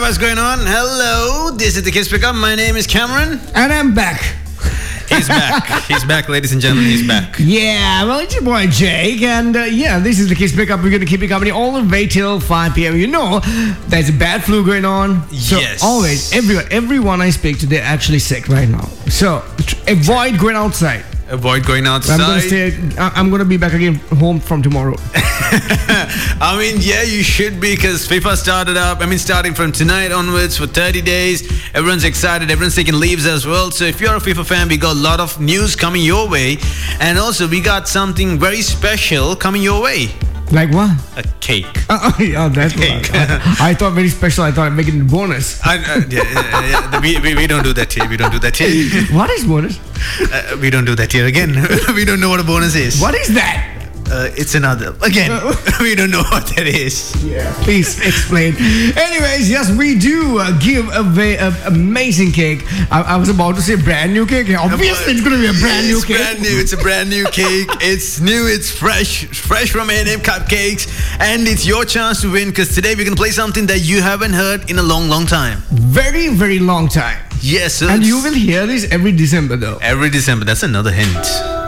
what's going on? Hello, this is the Kiss Pickup. My name is Cameron. And I'm back. He's back. He's back, ladies and gentlemen. He's back. Yeah, well, it's your boy Jake. And this is the Kiss Pickup. We're going to keep you company all the way till 5 p.m. You know, there's a bad flu going on. So yes. Always, everyone I speak to, they're actually sick right now. So avoid going outside. Avoid going outside. I'm going to be back again home from tomorrow. I mean, yeah, you should be, because FIFA starting from tonight onwards for 30 days. Everyone's excited. Everyone's taking leaves as well. So if you're a FIFA fan, we got a lot of news coming your way. And also, we got something very special coming your way. Like what? A cake. Oh, that's cake. I thought very special. I thought I'm making a bonus. Yeah. We don't do that here. We don't do that here. What is bonus? We don't do that here again. We don't know what a bonus is. What is that? It's another. Again, we don't know what that is. Yeah, please explain. Anyways, yes, we do give away an amazing cake. I was about to say brand new cake. Obviously, it's going to be a brand new cake. Brand new. It's a brand new cake. It's new. It's fresh from A&M Cupcakes. And it's your chance to win, because today we're going to play something that you haven't heard in a long, long time. Very, very long time. Yes. And you will hear this every December, though. Every December. That's another hint.